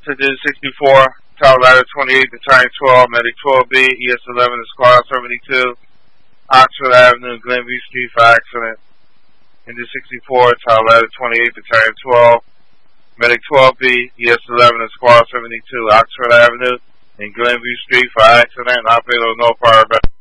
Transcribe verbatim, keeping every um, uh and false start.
to Digit sixty-four, Tower Ladder twenty-eight, Battalion twelve, Medic twelve B, E S eleven, Squad seventy-two, Oxford Avenue, Glenview Street for accident. Digit sixty-four, Tower Ladder twenty-eight, Battalion twelve, Medic twelve B, E S eleven, Squad seventy-two, Oxford Avenue, and Glenview Street for accident. Operator no fire back.